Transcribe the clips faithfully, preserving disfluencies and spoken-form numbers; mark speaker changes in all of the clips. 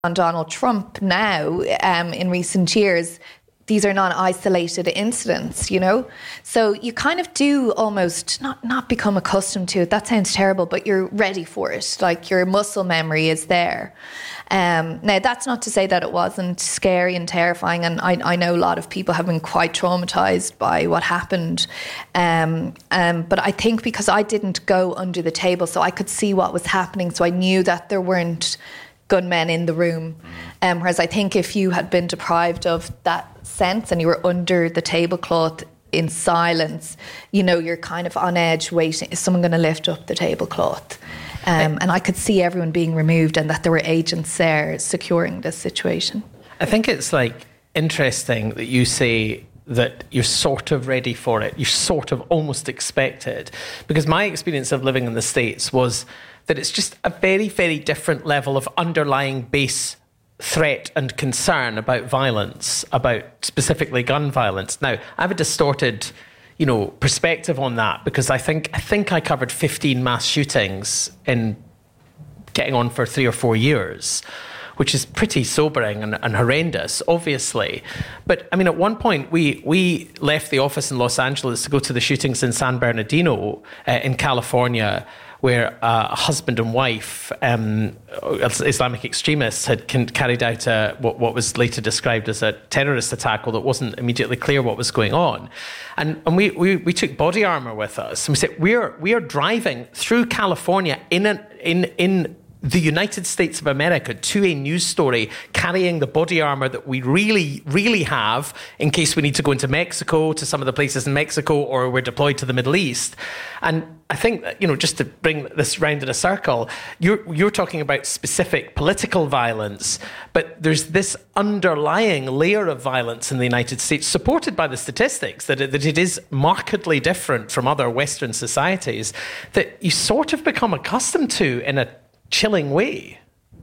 Speaker 1: on Donald Trump now um, in recent years, these are not isolated incidents, you know? So you kind of do almost not, not become accustomed to it. That sounds terrible, but you're ready for it. Like your muscle memory is there. Um, now, that's not to say that it wasn't scary and terrifying. And I, I know a lot of people have been quite traumatized by what happened. Um, um, but I think because I didn't go under the table, so I could see what was happening. So I knew that there weren't gunmen in the room. Um, whereas I think if you had been deprived of that sense and you were under the tablecloth in silence, you know, you're kind of on edge waiting. Is someone going to lift up the tablecloth? Um, and I could see everyone being removed and that there were agents there securing this situation.
Speaker 2: I think it's like interesting that you say that you're sort of ready for it. You sort of almost expect it. Because my experience of living in the States was that it's just a very, very different level of underlying base threat and concern about violence, about specifically gun violence. Now, I have a distorted, you know, perspective on that because I think I think I covered fifteen mass shootings in getting on for three or four years, which is pretty sobering and, and horrendous, obviously. But I mean, at one point, we we left the office in Los Angeles to go to the shootings in San Bernardino uh, in California, where uh, a husband and wife, um, Islamic extremists, had can, carried out a, what, what was later described as a terrorist attack, although it wasn't immediately clear what was going on. And, and we, we, we took body armour with us. And we said, we're, we are driving through California in an, in in the United States of America to a news story carrying the body armour that we really, really have in case we need to go into Mexico, to some of the places in Mexico, or we're deployed to the Middle East. And I think, you know, just to bring this round in a circle, you're, you're talking about specific political violence, but there's this underlying layer of violence in the United States, supported by the statistics, that it, that it is markedly different from other Western societies, that you sort of become accustomed to in a chilling way.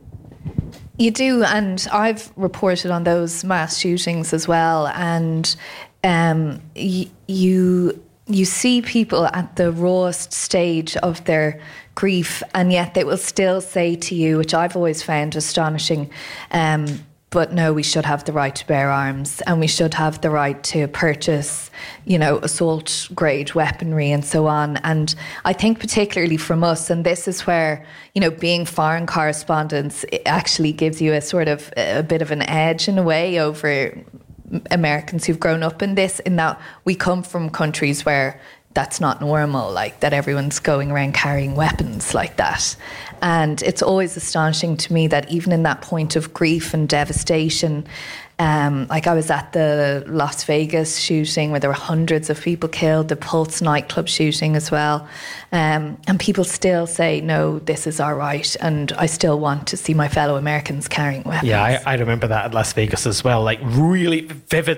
Speaker 1: You do, and I've reported on those mass shootings as well, and um, y- you you see people at the rawest stage of their grief, and yet they will still say to you, which I've always found astonishing, um, but no, we should have the right to bear arms, and we should have the right to purchase, you know, assault grade weaponry and so on. And I think particularly from us, and this is where, you know, being foreign correspondents, it actually gives you a sort of a bit of an edge in a way over Americans who've grown up in this, in that we come from countries where that's not normal, like that everyone's going around carrying weapons like that. And it's always astonishing to me that even in that point of grief and devastation, um, like I was at the Las Vegas shooting where there were hundreds of people killed, the Pulse nightclub shooting as well. Um, and people still say, no, this is our right. And I still want to see my fellow Americans carrying weapons.
Speaker 2: Yeah, I, I remember that at Las Vegas as well, like really vividly.